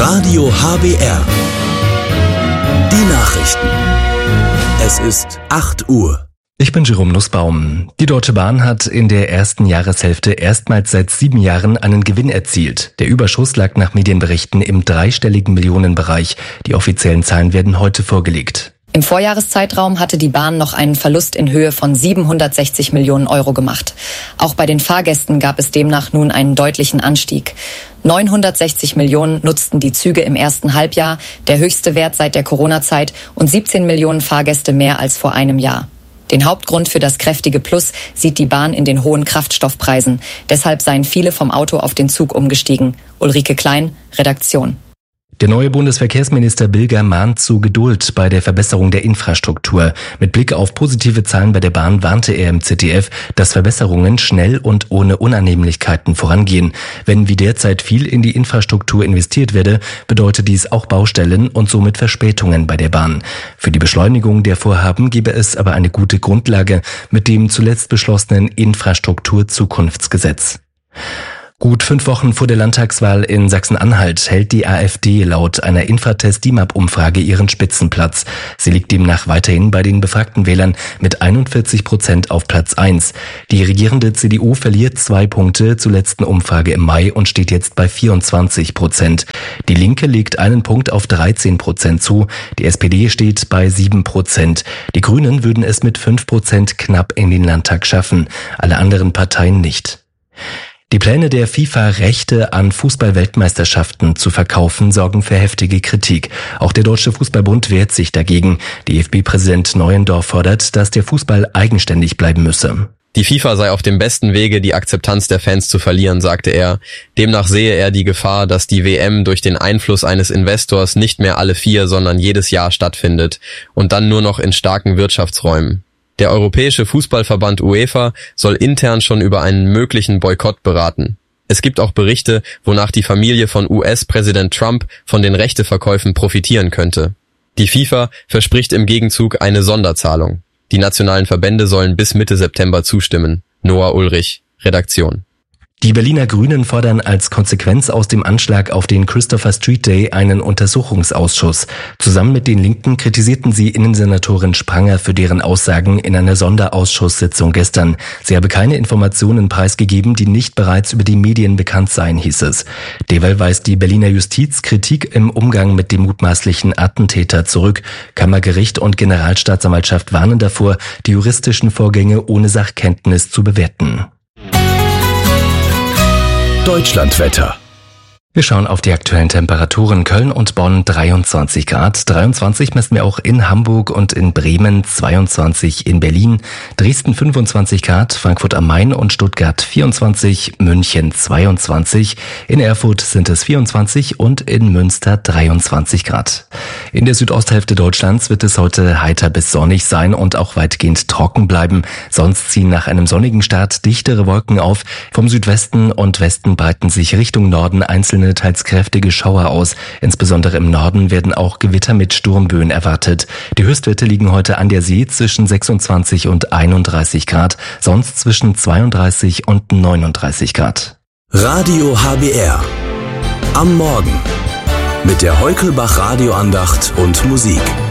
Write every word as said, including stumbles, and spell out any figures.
Radio H B R. Die Nachrichten. Es ist acht Uhr. Ich bin Jerome Nussbaum. Die Deutsche Bahn hat in der ersten Jahreshälfte erstmals seit sieben Jahren einen Gewinn erzielt. Der Überschuss lag nach Medienberichten im dreistelligen Millionenbereich. Die offiziellen Zahlen werden heute vorgelegt. Im Vorjahreszeitraum hatte die Bahn noch einen Verlust in Höhe von siebenhundertsechzig Millionen Euro gemacht. Auch bei den Fahrgästen gab es demnach nun einen deutlichen Anstieg. neunhundertsechzig Millionen nutzten die Züge im ersten Halbjahr, der höchste Wert seit der Corona-Zeit, und siebzehn Millionen Fahrgäste mehr als vor einem Jahr. Den Hauptgrund für das kräftige Plus sieht die Bahn in den hohen Kraftstoffpreisen. Deshalb seien viele vom Auto auf den Zug umgestiegen. Ulrike Klein, Redaktion. Der neue Bundesverkehrsminister Bilger mahnt zu Geduld bei der Verbesserung der Infrastruktur. Mit Blick auf positive Zahlen bei der Bahn warnte er im Z D F, dass Verbesserungen schnell und ohne Unannehmlichkeiten vorangehen. Wenn wie derzeit viel in die Infrastruktur investiert werde, bedeutet dies auch Baustellen und somit Verspätungen bei der Bahn. Für die Beschleunigung der Vorhaben gebe es aber eine gute Grundlage mit dem zuletzt beschlossenen Infrastruktur-Zukunftsgesetz. Gut fünf Wochen vor der Landtagswahl in Sachsen-Anhalt hält die AfD laut einer Infratest-D I M A P-Umfrage ihren Spitzenplatz. Sie liegt demnach weiterhin bei den befragten Wählern mit einundvierzig Prozent auf Platz eins. Die regierende C D U verliert zwei Punkte zur letzten Umfrage im Mai und steht jetzt bei vierundzwanzig Prozent. Die Linke legt einen Punkt auf dreizehn Prozent zu. Die S P D steht bei sieben Prozent. Die Grünen würden es mit fünf Prozent knapp in den Landtag schaffen, alle anderen Parteien nicht. Die Pläne der FIFA, Rechte an Fußball-Weltmeisterschaften zu verkaufen, sorgen für heftige Kritik. Auch der Deutsche Fußballbund wehrt sich dagegen. D F B-Präsident Neuendorf fordert, dass der Fußball eigenständig bleiben müsse. Die FIFA sei auf dem besten Wege, die Akzeptanz der Fans zu verlieren, sagte er. Demnach sehe er die Gefahr, dass die W M durch den Einfluss eines Investors nicht mehr alle vier, sondern jedes Jahr stattfindet und dann nur noch in starken Wirtschaftsräumen. Der Europäische Fußballverband UEFA soll intern schon über einen möglichen Boykott beraten. Es gibt auch Berichte, wonach die Familie von U S-Präsident Trump von den Rechteverkäufen profitieren könnte. Die FIFA verspricht im Gegenzug eine Sonderzahlung. Die nationalen Verbände sollen bis Mitte September zustimmen. Noah Ulrich, Redaktion. Die Berliner Grünen fordern als Konsequenz aus dem Anschlag auf den Christopher Street Day einen Untersuchungsausschuss. Zusammen mit den Linken kritisierten sie Innensenatorin Spranger für deren Aussagen in einer Sonderausschusssitzung gestern. Sie habe keine Informationen preisgegeben, die nicht bereits über die Medien bekannt seien, hieß es. Derweil weist die Berliner Justiz Kritik im Umgang mit dem mutmaßlichen Attentäter zurück. Kammergericht und Generalstaatsanwaltschaft warnen davor, die juristischen Vorgänge ohne Sachkenntnis zu bewerten. Deutschlandwetter. Wir schauen auf die aktuellen Temperaturen. Köln und Bonn dreiundzwanzig Grad, dreiundzwanzig messen wir auch in Hamburg und in Bremen, zweiundzwanzig in Berlin, Dresden fünfundzwanzig Grad, Frankfurt am Main und Stuttgart vierundzwanzig, München zweiundzwanzig, in Erfurt sind es vierundzwanzig und in Münster dreiundzwanzig Grad. In der Südosthälfte Deutschlands wird es heute heiter bis sonnig sein und auch weitgehend trocken bleiben. Sonst ziehen nach einem sonnigen Start dichtere Wolken auf. Vom Südwesten und Westen breiten sich Richtung Norden einzelne teils kräftige Schauer aus. Insbesondere im Norden werden auch Gewitter mit Sturmböen erwartet. Die Höchstwerte liegen heute an der See zwischen sechsundzwanzig und einunddreißig Grad, sonst zwischen zweiunddreißig und neununddreißig Grad. Radio H B R. Am Morgen. Mit der Heukelbach Radioandacht und Musik.